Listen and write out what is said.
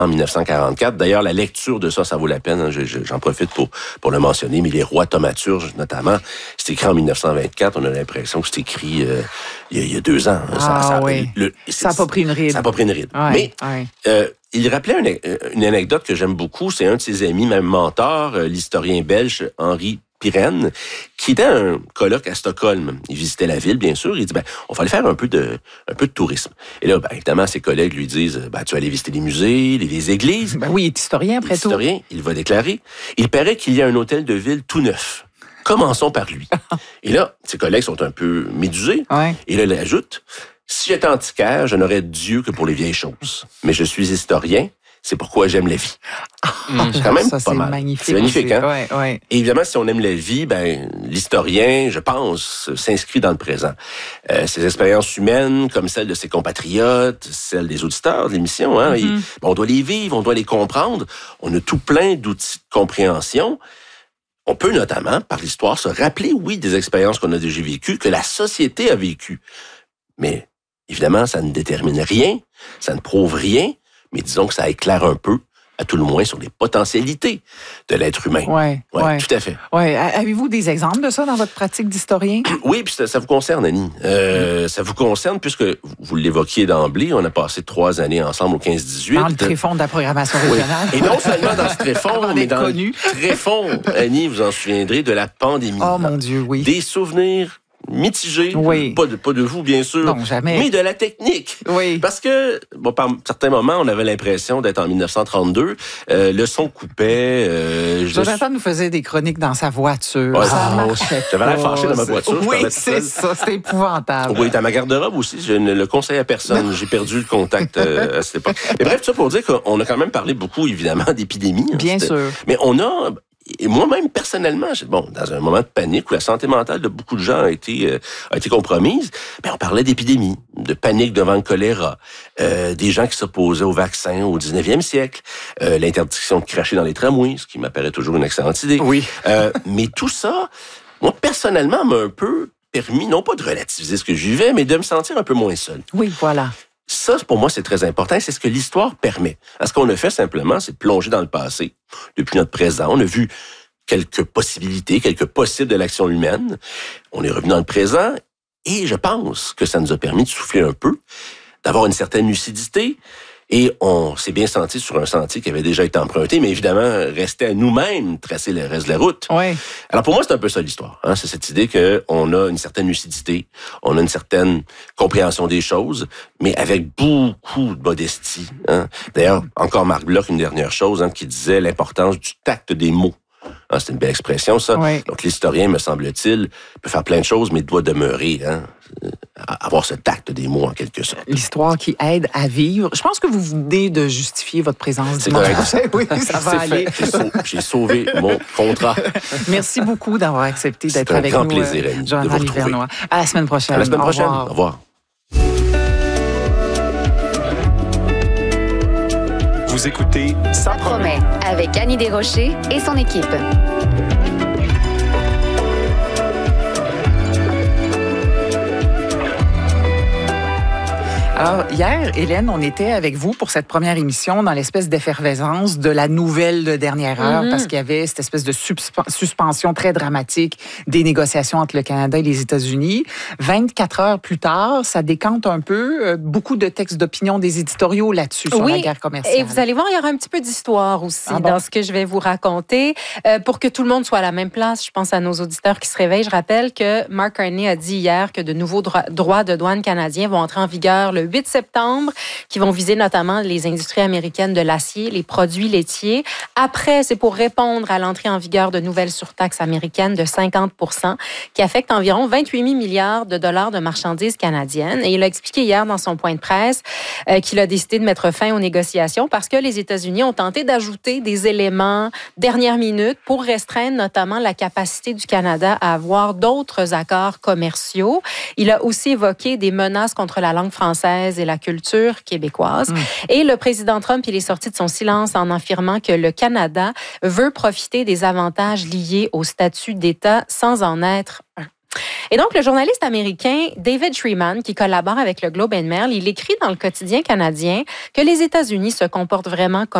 en 1944. D'ailleurs, la lecture de ça vaut la peine. Hein. J'en profite pour le mentionner, mais Les Rois thaumaturges, notamment, c'est écrit en 1924. On a l'impression que c'est écrit il y a 2 ans. Ça n'a pas pris une ride. Ça n'a pas pris une ride. Ouais, mais il rappelait une anecdote que j'aime beaucoup. C'est un de ses amis, même mentor, l'historien belge Henri Pirenne, qui était un colloque à Stockholm. Il visitait la ville, bien sûr. Il dit, on va aller faire un peu de tourisme. Et là, évidemment, ses collègues lui disent, tu vas aller visiter les musées, les églises. Oui, il est historien, après tout. Il va déclarer, il paraît qu'il y a un hôtel de ville tout neuf. Commençons par lui. Et là, ses collègues sont un peu médusés. Ouais. Et là, il ajoute, si j'étais antiquaire, je n'aurais Dieu que pour les vieilles choses. Mais je suis historien. C'est pourquoi j'aime la vie. C'est quand même pas mal. Magnifique. C'est magnifique, hein? Ouais. Et évidemment, si on aime la vie, l'historien, je pense, s'inscrit dans le présent. Ses expériences humaines, comme celles de ses compatriotes, celles des auditeurs de l'émission, hein, on doit les vivre, on doit les comprendre. On a tout plein d'outils de compréhension. On peut notamment, par l'histoire, se rappeler, oui, des expériences qu'on a déjà vécues, que la société a vécues. Mais, évidemment, ça ne détermine rien, ça ne prouve rien, mais disons que ça éclaire un peu, à tout le moins, sur les potentialités de l'être humain. Oui, tout à fait. Ouais. Avez-vous des exemples de ça dans votre pratique d'historien? Oui, puis ça vous concerne, Annie. Ça vous concerne, puisque vous l'évoquiez d'emblée, on a passé 3 années ensemble au 15-18. Dans le tréfonds de la programmation régionale. Et non seulement dans ce tréfonds, mais dans le tréfonds, Annie, vous en souviendrez, de la pandémie. Oh mon Dieu, oui. Des souvenirs mitigé, oui. pas de vous bien sûr, non, jamais. mais de la technique. Oui. Parce que par certains moments, on avait l'impression d'être en 1932. Le son coupait. Jonathan nous faisait des chroniques dans sa voiture. Ouais, ça marchait. J'avais l'air fâché dans ma voiture. Oui, c'est ça. C'était épouvantable. Oui, dans ma garde-robe aussi. Je ne le conseille à personne. J'ai perdu le contact à cette époque. Mais bref, tout ça pour dire qu'on a quand même parlé beaucoup, évidemment, d'épidémie. Bien sûr. Mais on a... Et moi-même, personnellement, dans un moment de panique où la santé mentale de beaucoup de gens a été compromise, on parlait d'épidémie, de panique devant le choléra, des gens qui s'opposaient au vaccin au 19e siècle, l'interdiction de cracher dans les tramways, ce qui m'apparaît toujours une excellente idée. Oui. Mais tout ça, moi, personnellement, m'a un peu permis, non pas de relativiser ce que je vivais, mais de me sentir un peu moins seul. Oui, voilà. Ça, pour moi, c'est très important. C'est ce que l'histoire permet. Ce qu'on a fait simplement, c'est plonger dans le passé, depuis notre présent. On a vu quelques possibilités, quelques possibles de l'action humaine. On est revenu dans le présent et je pense que ça nous a permis de souffler un peu, d'avoir une certaine lucidité. Et on s'est bien senti sur un sentier qui avait déjà été emprunté, mais évidemment, restait à nous-mêmes tracer le reste de la route. Oui. Alors pour moi, c'est un peu ça l'histoire. C'est cette idée qu'on a une certaine lucidité, on a une certaine compréhension des choses, mais avec beaucoup de modestie. D'ailleurs, encore Marc Bloch, une dernière chose, qui disait l'importance du tact des mots. C'est une belle expression, ça. Oui. Donc, l'historien, me semble-t-il, peut faire plein de choses, mais doit demeurer, avoir ce tact des mots, en quelque sorte. L'histoire qui aide à vivre. Je pense que vous venez de justifier votre présence dimanche prochain. Oui, ça va aller. J'ai sauvé mon contrat. Merci beaucoup d'avoir accepté d'être avec nous. C'est un grand plaisir, Annie, de vous retrouver. À la semaine prochaine. À la semaine prochaine. Au revoir. Vous écoutez Ça promet avec Annie Desrochers et son équipe. Alors, hier, Hélène, on était avec vous pour cette première émission dans l'espèce d'effervescence de la nouvelle de dernière heure, parce qu'il y avait cette espèce de suspension très dramatique des négociations entre le Canada et les États-Unis. 24 heures plus tard, ça décante un peu. Beaucoup de textes d'opinion des éditoriaux là-dessus, sur la guerre commerciale. Et vous allez voir, il y aura un petit peu d'histoire aussi dans ce que je vais vous raconter. Pour que tout le monde soit à la même place, je pense à nos auditeurs qui se réveillent. Je rappelle que Mark Carney a dit hier que de nouveaux droits de douane canadiens vont entrer en vigueur le 8 septembre, qui vont viser notamment les industries américaines de l'acier, les produits laitiers. Après, c'est pour répondre à l'entrée en vigueur de nouvelles surtaxes américaines de 50%, qui affectent environ 28 milliards de dollars de marchandises canadiennes. Et il a expliqué hier dans son point de presse qu'il a décidé de mettre fin aux négociations parce que les États-Unis ont tenté d'ajouter des éléments dernière minute pour restreindre notamment la capacité du Canada à avoir d'autres accords commerciaux. Il a aussi évoqué des menaces contre la langue française et la culture québécoise. Et le président Trump, il est sorti de son silence en affirmant que le Canada veut profiter des avantages liés au statut d'État sans en être un. Et donc, le journaliste américain David Shriman, qui collabore avec le Globe and Mail, il écrit dans le quotidien canadien que les États-Unis se comportent vraiment comme